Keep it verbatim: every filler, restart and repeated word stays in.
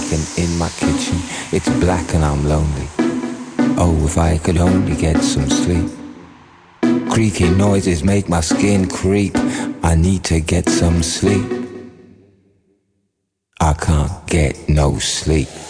baking in my kitchen. It's black and I'm lonely. Oh, if I could only get some sleep. Creaky noises make my skin creep. I need to get some sleep. I can't get no sleep.